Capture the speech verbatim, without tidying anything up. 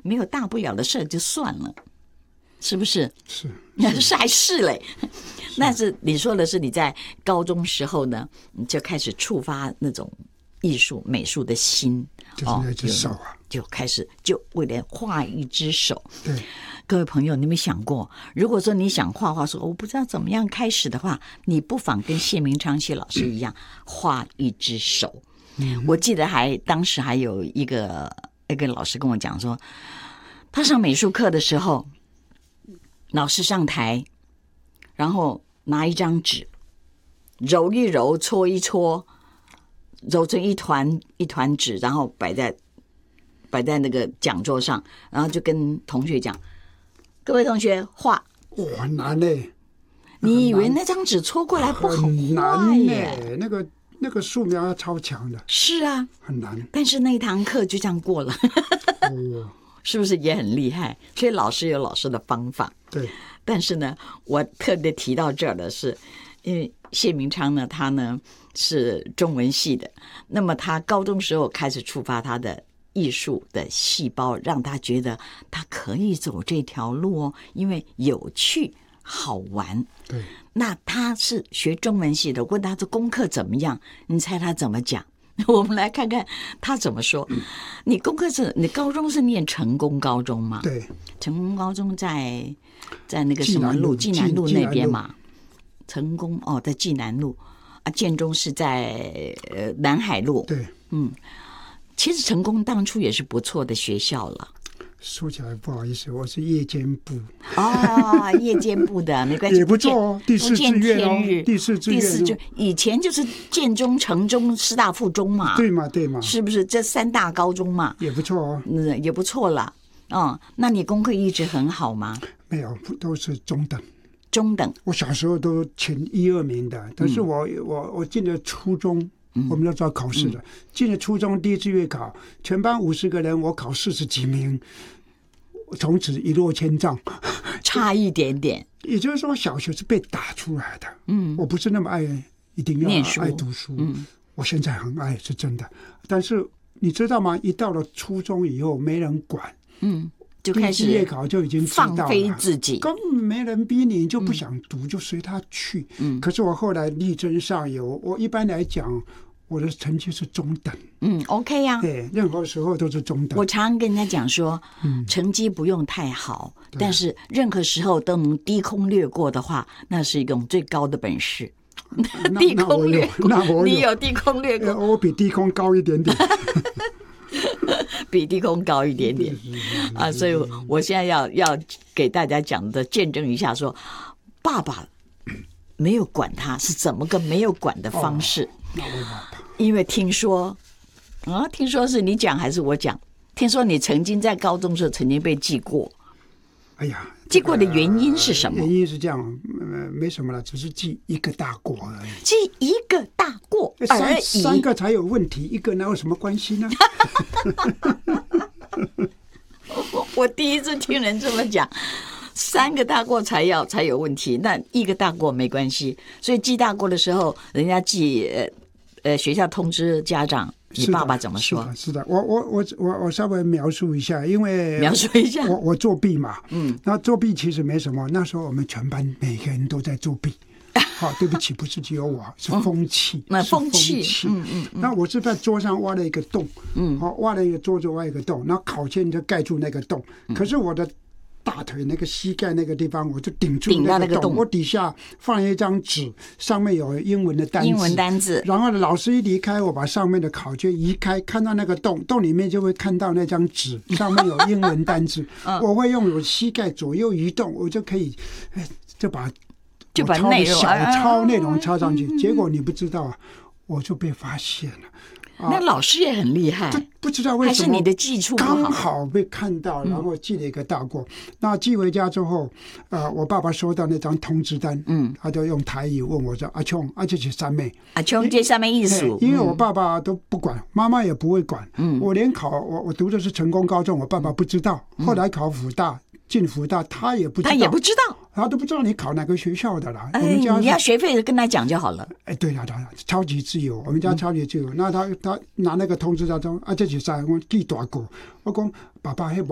没有大不了的事就算了，是不是？ 是是是还是嘞？那是你说的是你在高中时候呢，你就开始触发那种艺术美术的心， 就是那只手啊， 哦、就开始就为了画一只手。 对， 各位朋友，你有没有想过，如果说你想画画，说我不知道怎么样开始的话，你不妨跟谢明昌谢老师一样，画一只手。嗯、我记得还当时还有一个一个老师跟我讲说，他上美术课的时候，老师上台，然后拿一张纸，揉一揉，搓一搓，揉成一团一团纸，然后摆在摆在那个讲桌上，然后就跟同学讲：“各位同学画。” 哇，很难嘞！ 你以为那张纸搓过来不好很画难耶？ 嘞，那个那个素描要超强的。 是啊， 很难。 但是那一堂课就这样过了， 哦， 是不是也很厉害？所以老师有老师的方法。 对。 但是呢，我特别提到这儿的是，因为谢明昌呢，他呢是中文系的，那么他高中时候开始触发他的艺术的细胞，让他觉得他可以走这条路哦，因为有趣好玩。 对， 那他是学中文系的，问他的功课怎么样？你猜他怎么讲？我们来看看他怎么说。嗯、你功课是你高中是念成功高中吗？ 对， 成功高中在在那个什么路，济南路那边嘛。成功哦，在济南路啊，建中是在呃南海路。 对， 嗯，其实成功当初也是不错的学校了。 说起来不好意思，我是夜间部哦，夜间部的没关系， 也不错哦，第四志愿哦，第四志愿、哦，第四志以前就是建中、成中、师大附中嘛， 对嘛对嘛， 是不是这三大高中嘛？ 也不错哦， 嗯，也不错啦。哦，那你功课一直很好吗？ 没有，都是中等。 中等。 我小时候都前一二名的，但是我、嗯、我我进了初中。嗯、我们都知道考试的，嗯、进了初中第一次月考，全班五十个人，我考四十几名，从此一落千丈， 差一点点。 也就是说，小学是被打出来的。嗯，我不是那么爱，一定要爱读书。嗯，我现在很爱，是真的。但是你知道吗？一到了初中以后，没人管。 嗯。就开始月考就已经知道了放飞自己， 根本没人逼你，你就不想读，嗯、就随他去。嗯，可是我后来力争上游，我一般来讲，我的成绩是中等。 嗯 ，OK 呀、啊， 对，任何时候都是中等。 我常常跟人家讲说，嗯，成绩不用太好，但是任何时候都能低空掠过的话，那是一种最高的本事。低空掠过， 那我有， 你有低空掠过， 我比低空高一点点。 比低空高一点点啊，所以我现在要要给大家讲的见证一下说，说爸爸没有管他是怎么个没有管的方式。 哦、 因为听说啊，听说是你讲还是我讲？听说你曾经在高中时候曾经被记过。 哎呀， 记过的原因是什么？ 原因是这样，呃，没什么了，只是记一个大过而已。 记一个大过而已， 三个才有问题，一个哪有什么关系呢？ 我第一次听人这么讲，三个大过才要才有问题，那一个大过没关系。所以记大过的时候，人家记呃呃学校通知家长。你爸爸怎么说？ 是的，是的，我我我我我稍微描述一下，因为描述一下， 我我作弊嘛，嗯，那作弊其实没什么，那时候我们全班每个人都在作弊。好、哦，对不起，不是只有我，是风气， 那、嗯、 风气， 嗯嗯。那我是在桌上挖了一个洞，嗯，好、哦，挖了一个桌子，挖一个洞，然后考卷就盖住那个洞，嗯、可是我的大腿那个膝盖那个地方，我就顶住那个 洞, 洞，我底下放一张纸，上面有英文的单词， 英文单字。 然后老师一离开，我把上面的考卷移开，看到那个洞，洞里面就会看到那张纸，上面有英文单字。嗯、我会用我膝盖左右移动，我就可以，就把就把内容小抄内容抄上去。嗯、结果你不知道啊，我就被发现了。 那老师也很厉害， 不知道为什么， 还是你的记触不好， 刚好被看到，然后记了一个大过。嗯、那寄回家之后，呃，我爸爸收到那张通知单，嗯，他就用台语问我说：“阿琼，阿这是三妹， 阿琼这上面意思。” 因为我爸爸都不管，妈妈也不会管，嗯，我连考我我读的是成功高中，我爸爸不知道，嗯、后来考辅大。进辅大，他也不知道， 他也不知道， 他都不知道你考哪个学校的啦。 哎、 我们家你要学费跟他讲就好了。 哎，对呀，他超级自由，我们家超级自由。嗯、那他他拿那个通知单说啊，这是三，我记大过，我讲爸爸，迄